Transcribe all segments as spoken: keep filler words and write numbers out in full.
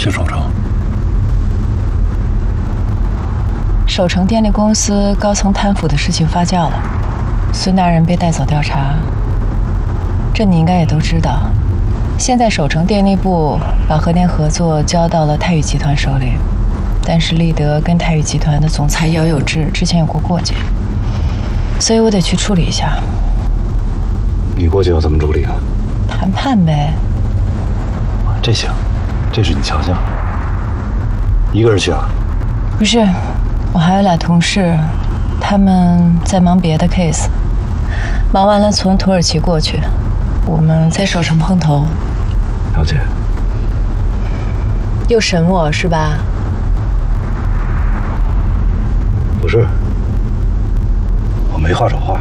去守城？ 守城电力公司高层贪腐的事情发酵了，孙大人被带走调查。这你应该也都知道。现在守城电力部把核电合作交到了泰宇集团手里，但是立德跟泰宇集团的总裁姚有志之前有过过节，所以我得去处理一下。 你过去要怎么处理啊？ 谈判呗。 这行，这是你强项。一个人去啊？ 不是，我还有俩同事，他们在忙别的 case， 忙完了从土耳其过去，我们在守城碰头。 了解。 又审我是吧？ 不是，我没话找话。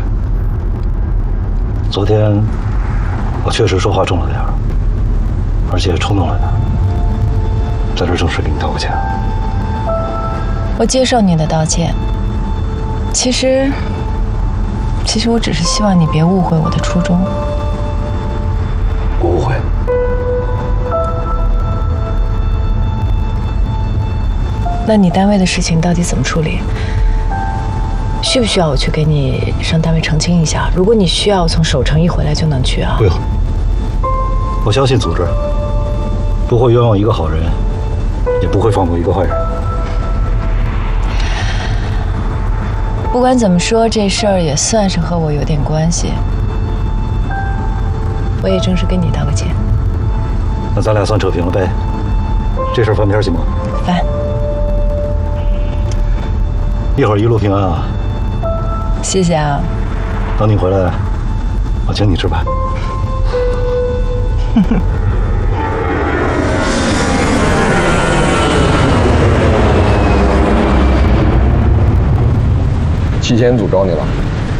昨天我确实说话重了点儿，而且冲动了点儿，在这正式给你道个歉。 我接受你的道歉。其实，其实我只是希望你别误会我的初衷。 不误会。 那你单位的事情到底怎么处理？需不需要我去给你上单位澄清一下？如果你需要，我从守城一回来就能去啊。 不用，我相信组织不会冤枉一个好人，也不会放过一个坏人。 不管怎么说，这事儿也算是和我有点关系。我也正式跟你道个歉。 那咱俩算扯平了呗？这事儿翻篇行吗？ 翻。 一会儿一路平安啊！ 谢谢啊。 等你回来，我请你吃饭。 七险组找你了。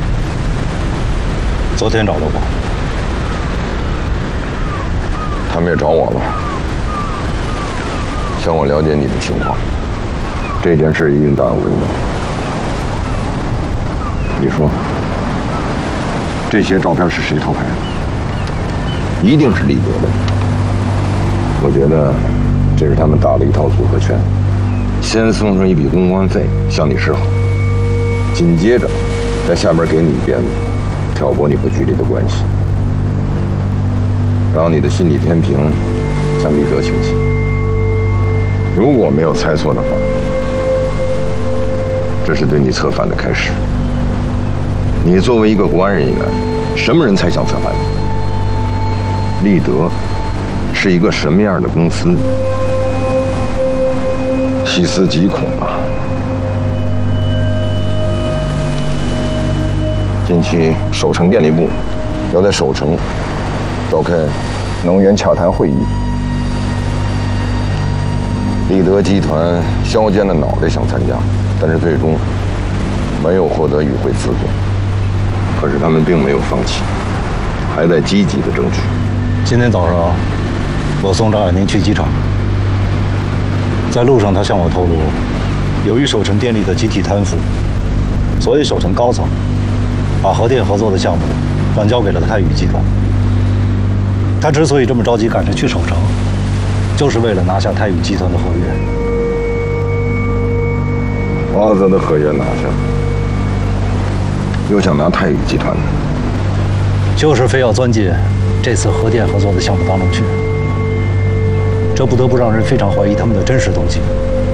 昨天找到我。 他们也找我了，向我了解你的情况。这件事一定大有为能。你说，这些照片是谁偷拍的？一定是立德的。我觉得这是他们打了一套组合拳，先送上一笔公关费向你示好，紧接着在下边给你一鞭子，挑拨你和局里的关系，让你的心理天平向立德倾斜。如果没有猜错的话，这是对你策反的开始。你作为一个国安人员，什么人才想策反你？立德是一个什么样的公司？细思极恐啊！近期守城电力部要在守城召开能源洽谈会议，立德集团削尖了脑袋想参加，但是最终没有获得与会资格。可是他们并没有放弃，还在积极的争取。 今天早上，我送张爱宁去机场，在路上他向我透露，由于守城电力的集体贪腐，所以守城高层把核电合作的项目转交给了泰宇集团。他之所以这么着急赶着去守城，就是为了拿下泰宇集团的合约。 华泽的合约拿下，又想拿泰宇集团的， 就是非要钻进这次核电合作的项目当中去，这不得不让人非常怀疑他们的真实动机。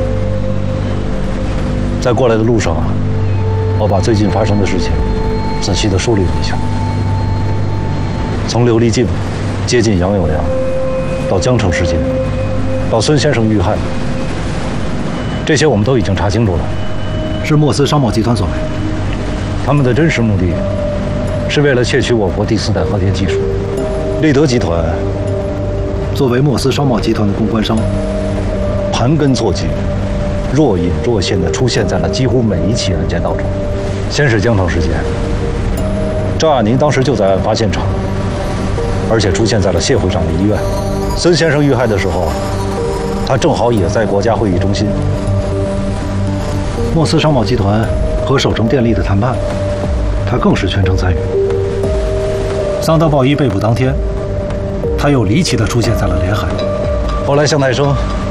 在过来的路上，我把最近发生的事情仔细地梳理了一下，从刘立静接近杨友良，到江城事件，到孙先生遇害，这些我们都已经查清楚了，是莫斯商贸集团所为。他们的真实目的是为了窃取我国第四代核电技术。立德集团作为莫斯商贸集团的公关商，盘根错节，若隐若现地出现在了几乎每一起案件当中。先是江城事件，赵亚宁当时就在案发现场，而且出现在了谢会长的医院。孙先生遇害的时候，他正好也在国家会议中心。莫斯商贸集团和守城电力的谈判，他更是全程参与。桑德鲍伊被捕当天，他又离奇地出现在了连海。后来向太生